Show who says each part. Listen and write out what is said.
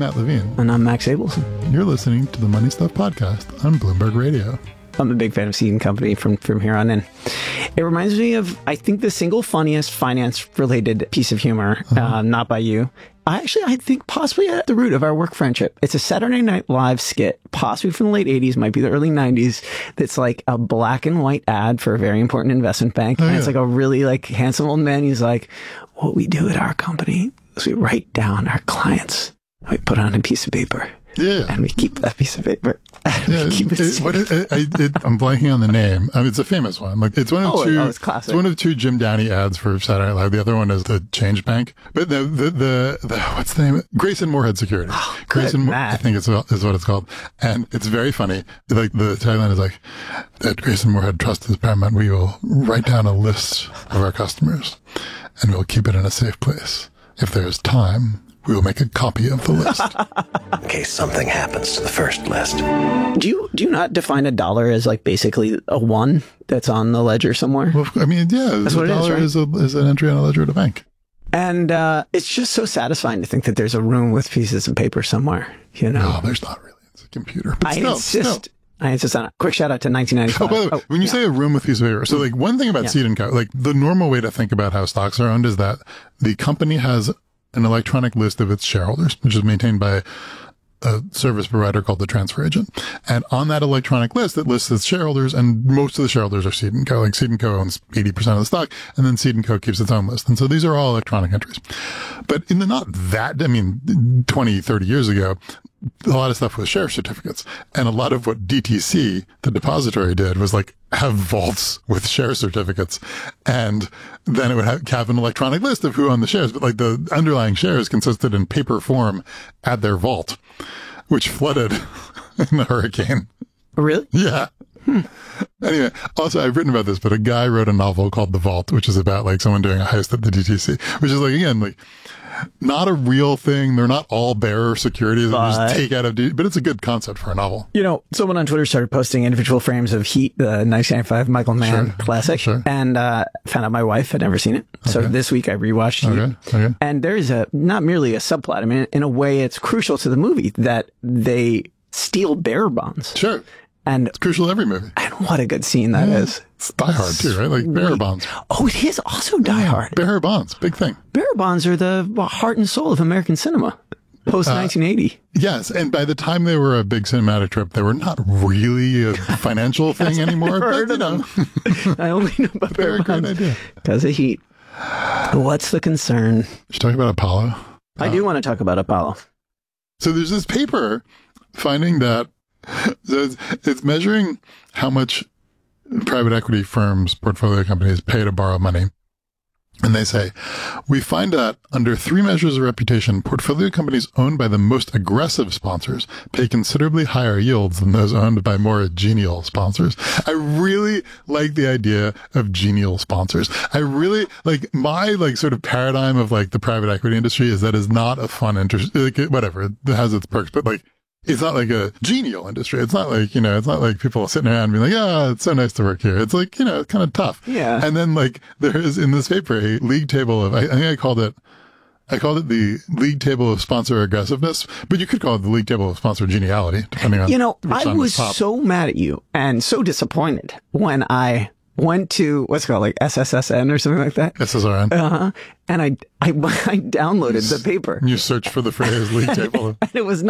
Speaker 1: Matt Levine.
Speaker 2: And I'm Max Abelson.
Speaker 1: You're listening to the Money Stuff Podcast on Bloomberg Radio.
Speaker 2: I'm a big fan of Seed & Company from here on in. It reminds me of, I think, the single funniest finance-related piece of humor, not by you. I think possibly at the root of our work friendship. It's a Saturday Night Live skit, possibly from the late 80s, might be the early 90s, that's like a black and white ad for a very important investment bank. And it's like a really like handsome old man. He's like, what we do at our company is we write down our clients. We put it on a piece of paper.
Speaker 1: Yeah.
Speaker 2: And we keep that piece of paper.
Speaker 1: Yeah, I'm blanking on the name. I mean, it's a famous one. Like it's one of two.
Speaker 2: It's classic.
Speaker 1: It's one of two Jim Downey ads for Saturday Night Live. The other one is the Change Bank. But the what's the name? Grayson Moorhead Securities. Grayson, I think is what it's called, and it's very funny. Like the tagline is like, "At Grayson Moorhead Trust is paramount. We will write down a list of our customers, and we'll keep it in a safe place. If there's time, we will make a copy of the list."
Speaker 3: In case something happens to the first list.
Speaker 2: Do you not define a dollar as like basically a one that's on the ledger somewhere?
Speaker 1: Well, I mean, yeah,
Speaker 2: that's what
Speaker 1: a dollar
Speaker 2: it is, right?
Speaker 1: is an entry on a ledger at a bank.
Speaker 2: And it's just so satisfying to think that there's a room with pieces of paper somewhere, you know?
Speaker 1: No, there's not really. It's a computer. But
Speaker 2: I insist on it. Quick shout out to 1995.
Speaker 1: Oh, by the way, when you say a room with pieces of paper, so like one thing about Seed & Co, like the normal way to think about how stocks are owned is that the company has an electronic list of its shareholders, which is maintained by a service provider called the transfer agent. And on that electronic list, it lists its shareholders, and most of the shareholders are Seed & Co. Like Seed & Co. owns 80% of the stock, and then Seed & Co. keeps its own list. And so these are all electronic entries. But in the 20, 30 years ago, a lot of stuff was share certificates. And a lot of what DTC, the depository, did was like have vaults with share certificates. And then it would have an electronic list of who owned the shares. But like the underlying shares consisted in paper form at their vault, which flooded in the hurricane.
Speaker 2: Really?
Speaker 1: Yeah. Anyway, also I've written about this, but a guy wrote a novel called The Vault, which is about like someone doing a heist at the DTC, which is like, again, like not a real thing. They're not all bearer securities that you just take out of, but it's a good concept for a novel.
Speaker 2: You know, someone on Twitter started posting individual frames of Heat, the 1995 Michael Mann classic, and found out my wife had never seen it. So this week I rewatched Heat. Okay. And there is not merely a subplot. I mean, in a way, it's crucial to the movie that they steal bearer bonds.
Speaker 1: Sure.
Speaker 2: And
Speaker 1: it's crucial to every movie.
Speaker 2: And what a good scene that is.
Speaker 1: It's Die Hard too, right? Like bearer bonds.
Speaker 2: Oh, it is also Die Hard.
Speaker 1: Bearer bonds, big thing.
Speaker 2: Bearer bonds are the heart and soul of American cinema. Post 1980.
Speaker 1: Yes, and by the time they were a big cinematic trip, they were not really a financial thing anymore. But you know,
Speaker 2: I only know about bearer bonds because of Heat. What's the concern?
Speaker 1: Should talk about Apollo.
Speaker 2: I do want to talk about Apollo.
Speaker 1: So there's this paper finding that it's measuring how much private equity firms, portfolio companies pay to borrow money. And they say, we find that under three measures of reputation, portfolio companies owned by the most aggressive sponsors pay considerably higher yields than those owned by more genial sponsors. I really like the idea of genial sponsors. I really like my sort of paradigm of like the private equity industry is that is not a fun interest, like whatever, it has its perks, but like, it's not like a genial industry. It's not like, you know, it's not like people sitting around being like, yeah, it's so nice to work here. It's like, you know, kind of tough.
Speaker 2: Yeah.
Speaker 1: And then like there is in this paper a league table of, I think I called it the league table of sponsor aggressiveness, but you could call it the league table of sponsor geniality, depending on.
Speaker 2: You know, I was so mad at you and so disappointed when I went to what's it called, like SSSN or something like that.
Speaker 1: SSRN.
Speaker 2: And I downloaded the paper.
Speaker 1: You search for the phrase league table.
Speaker 2: And it was